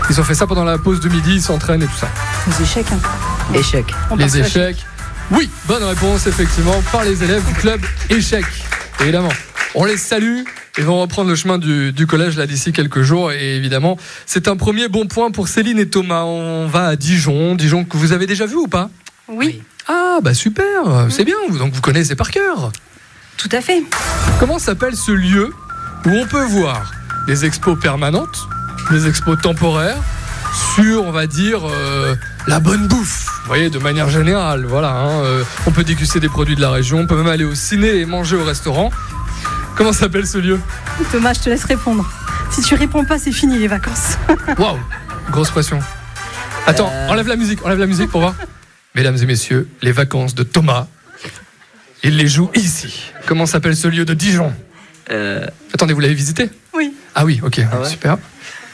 Ils ont fait ça pendant la pause de midi, ils s'entraînent et tout ça. Les échecs. Échec. Les échecs. Oui, bonne réponse, effectivement, par les élèves du club échecs. Évidemment. On les salue et vont reprendre le chemin du collège là d'ici quelques jours. Et évidemment, c'est un premier bon point pour Céline et Thomas. On va à Dijon. Dijon que vous avez déjà vu ou pas ? Oui, Ah, bah super, c'est bien. Donc vous connaissez par cœur. tout à fait. Comment s'appelle ce lieu où on peut voir des expos permanentes, des expos temporaires, sur, on va dire, la bonne bouffe. Vous voyez, de manière générale, voilà. On peut déguster des produits de la région, on peut même aller au ciné et manger au restaurant. Comment s'appelle ce lieu ? Thomas, je te laisse répondre. Si tu réponds pas, c'est fini les vacances. Waouh, grosse pression. Attends, enlève la musique pour voir. Mesdames et messieurs, les vacances de Thomas, il les joue ici. Comment s'appelle ce lieu de Dijon ? Attendez, vous l'avez visité ? Oui. Ah oui, ok, Ah ouais. super. Thomas ?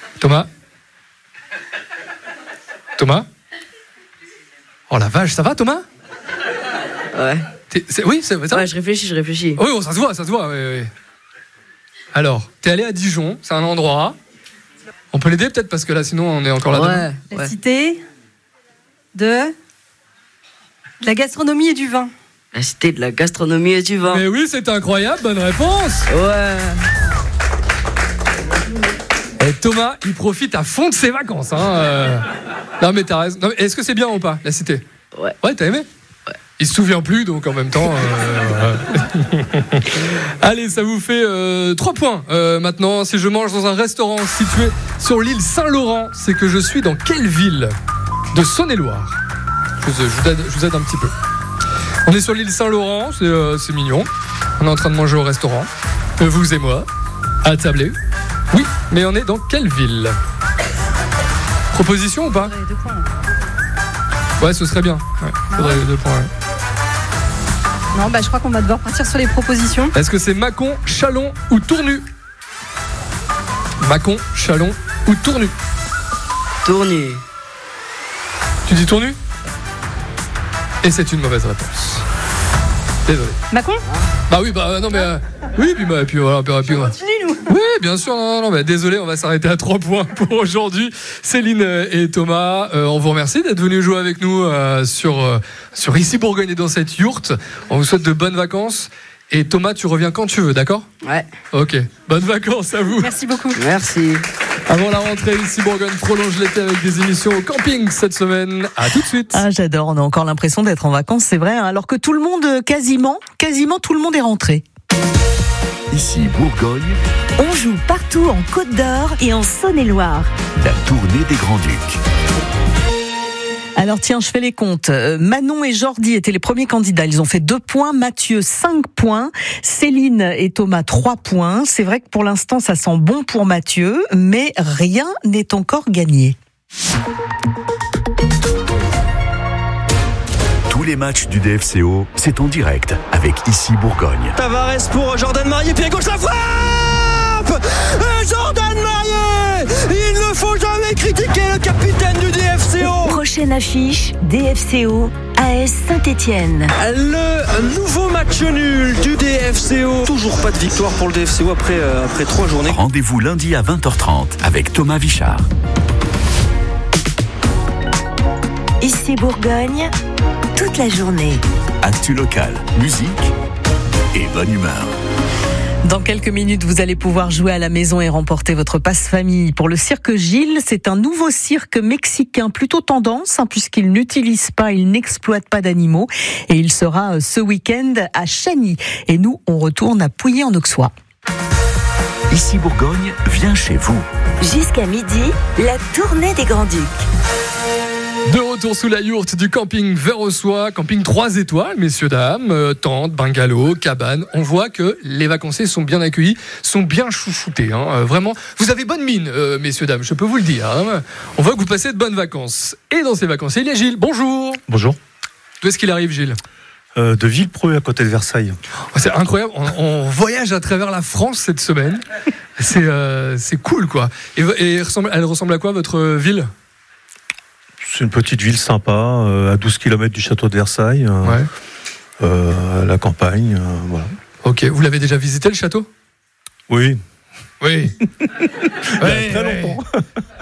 Oh la vache, ça va Thomas ? Ouais. Oui, ça va. Ouais, je réfléchis. Oui, ça se voit. Oui. Alors, t'es allé à Dijon, c'est un endroit. On peut l'aider peut-être parce que là, sinon, on est encore là demain. La cité de la gastronomie et du vin. La cité de la gastronomie et du vin. Mais oui, c'est incroyable, bonne réponse. Ouais. Et Thomas, il profite à fond de ses vacances. Non, mais t'as raison. Non, mais est-ce que c'est bien ou pas, la cité ? Ouais. Ouais, t'as aimé ? Ouais. Il se souvient plus, donc en même temps. Allez, ça vous fait 3 points. Maintenant, si je mange dans un restaurant situé sur l'île Saint-Laurent, c'est que je suis dans quelle ville de Saône-et-Loire ? Je vous aide un petit peu. On est sur l'île Saint-Laurent, c'est mignon. On est en train de manger au restaurant. Vous et moi, à tabler. Oui, mais on est dans quelle ville ? Proposition ou pas ? Faudrait 2 points. Ouais, ce serait bien. Ouais, faudrait 2 points. Ouais. Non, je crois qu'on va devoir partir sur les propositions. Est-ce que c'est Mâcon, Châlons ou Tournu ? Mâcon, Châlons ou Tournu ? Tournu. Tu dis Tournu ? Et c'est une mauvaise réponse. Désolé. Macon ? Bah oui, non mais... oui, puis voilà. Continue, nous. Oui, bien sûr, non, mais désolé, on va s'arrêter à 3 points pour aujourd'hui. Céline et Thomas, on vous remercie d'être venus jouer avec nous sur Ici Bourgogne et dans cette yourte. On vous souhaite de bonnes vacances. Et Thomas, tu reviens quand tu veux, d'accord ? Ouais. Ok, bonnes vacances à vous. Merci beaucoup. Merci. Avant la rentrée, Ici Bourgogne prolonge l'été avec des émissions au camping cette semaine. À tout de suite. Ah, j'adore, on a encore l'impression d'être en vacances, c'est vrai, alors que tout le monde, quasiment tout le monde est rentré. Ici Bourgogne, On joue partout en Côte d'Or et en Saône-et-Loire. la tournée des Grands-Ducs. Alors tiens, je fais les comptes. Manon et Jordi étaient les premiers candidats. Ils ont fait 2 points. Mathieu, 5 points. Céline et Thomas, 3 points. C'est vrai que pour l'instant, ça sent bon pour Mathieu, mais rien n'est encore gagné. Tous les matchs du DFCO, c'est en direct avec Ici Bourgogne. Tavares pour Jordan Marié, pied gauche, la frappe Jordan Marié. Il ne faut jamais critiquer le capitaine du DFCO. Prochaine affiche, DFCO, AS Saint-Étienne. Le nouveau match nul du DFCO. Toujours pas de victoire pour le DFCO après 3 journées. Rendez-vous lundi à 20h30 avec Thomas Vichard. Ici Bourgogne, toute la journée. Actu local, musique et bonne humeur. Dans quelques minutes, vous allez pouvoir jouer à la maison et remporter votre passe-famille pour le cirque Gilles. C'est un nouveau cirque mexicain, plutôt tendance, puisqu'il n'utilise pas, il n'exploite pas d'animaux. Et il sera ce week-end à Chagny. Et nous, on retourne à Pouilly-en-Auxois. Ici Bourgogne, viens chez vous. Jusqu'à midi, la tournée des Grands-Ducs. De retour sous la yourte du camping Verrosois, camping 3 étoiles, messieurs, dames, tentes, bungalows, cabanes. On voit que les vacanciers sont bien accueillis, sont bien chouchoutés. Vraiment, vous avez bonne mine, messieurs, dames, je peux vous le dire. On voit que vous passez de bonnes vacances. Et dans ces vacanciers, il y a Gilles. Bonjour. Bonjour. D'où est-ce qu'il arrive, Gilles ? De Villepreux, à côté de Versailles. C'est incroyable, on voyage à travers la France cette semaine. C'est cool, quoi. Et elle ressemble à quoi, votre ville ? C'est une petite ville sympa, à 12 km du château de Versailles, Ouais. à la campagne, voilà. Ok, vous l'avez déjà visité, le château ? Oui. Oui. Très longtemps.